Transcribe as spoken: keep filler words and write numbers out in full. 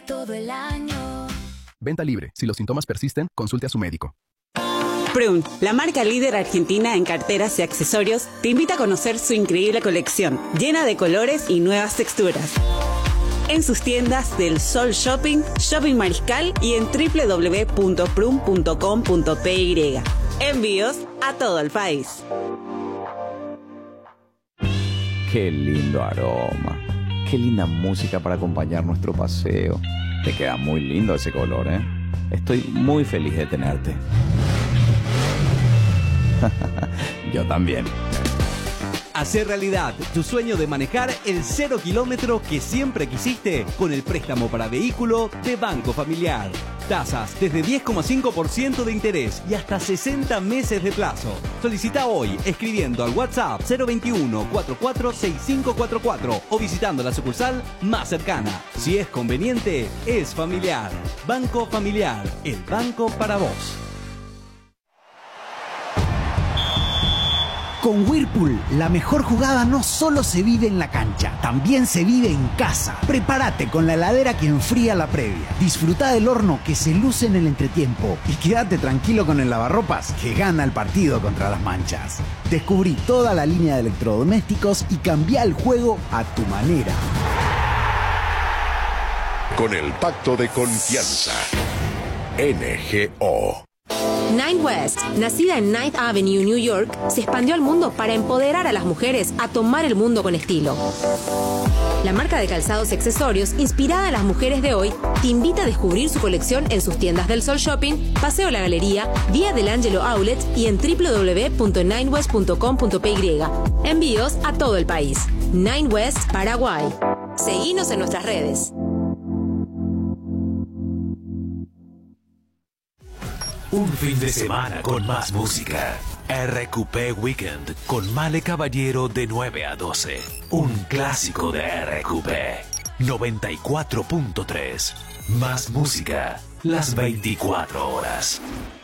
todo el año. Venta libre. Si los síntomas persisten, consulte a su médico. Prun, la marca líder argentina en carteras y accesorios, te invita a conocer su increíble colección, llena de colores y nuevas texturas. En sus tiendas del Sol Shopping, Shopping Mariscal y en doble u doble u doble u punto prun punto com punto p y. Envíos a todo el país. Qué lindo aroma. Qué linda música para acompañar nuestro paseo. Te queda muy lindo ese color, ¿eh? Estoy muy feliz de tenerte. Yo también. Hacer realidad tu sueño de manejar el cero kilómetro que siempre quisiste con el préstamo para vehículo de Banco Familiar. Tasas desde diez coma cinco por ciento de interés y hasta sesenta meses de plazo. Solicita hoy escribiendo al WhatsApp cero veintiuno, cuarenta y cuatro, sesenta y cinco cuarenta y cuatro o visitando la sucursal más cercana. Si es conveniente, es familiar. Banco Familiar, el banco para vos. Con Whirlpool, la mejor jugada no solo se vive en la cancha, también se vive en casa. Prepárate con la heladera que enfría la previa. Disfruta del horno que se luce en el entretiempo. Y quédate tranquilo con el lavarropas que gana el partido contra las manchas. Descubrí toda la línea de electrodomésticos y cambia el juego a tu manera. Con el pacto de confianza. N G O. Nine West, nacida en Ninth Avenue, New York, se expandió al mundo para empoderar a las mujeres a tomar el mundo con estilo. La marca de calzados y accesorios, inspirada en las mujeres de hoy, te invita a descubrir su colección en sus tiendas del Sol Shopping, Paseo La Galería, Vía del Ángelo Outlet y en doble u doble u doble u punto nine west punto com punto p y. Envíos a todo el país. Nine West, Paraguay. Seguinos en nuestras redes. Un fin de semana con más música. R Q P Weekend con Male Caballero de nueve a doce. Un clásico de R Q P. noventa y cuatro punto tres. Más música las veinticuatro horas.